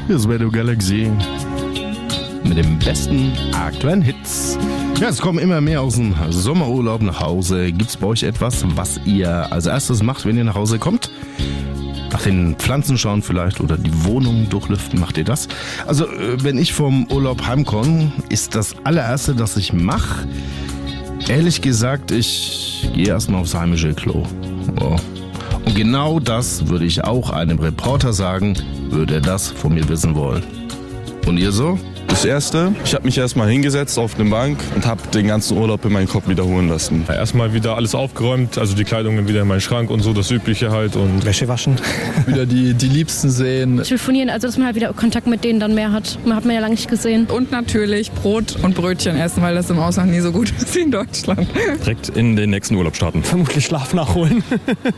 Hier ist Radio Galaxy mit den besten aktuellen Hits. Ja, es kommen immer mehr aus dem Sommerurlaub nach Hause. Gibt's bei euch etwas, was ihr als erstes macht, wenn ihr nach Hause kommt? Nach den Pflanzen schauen vielleicht oder die Wohnung durchlüften, macht ihr das? Also, wenn ich vom Urlaub heimkomme, ist das allererste, das ich mache, ehrlich gesagt, ich gehe erstmal aufs heimische Klo. Oh. Und genau das würde ich auch einem Reporter sagen, würde er das von mir wissen wollen. Und ihr so? Das Erste, ich habe mich erstmal hingesetzt auf eine Bank und habe den ganzen Urlaub in meinen Kopf wiederholen lassen. Ja, erstmal wieder alles aufgeräumt, also die Kleidung wieder in meinen Schrank und so, das Übliche halt. Und Wäsche waschen. Wieder die Liebsten sehen. Telefonieren, also dass man halt wieder Kontakt mit denen dann mehr hat. Man hat man ja lange nicht gesehen. Und natürlich Brot und Brötchen essen, weil das im Ausland nie so gut ist wie in Deutschland. direkt in den nächsten Urlaub starten. Vermutlich Schlaf nachholen.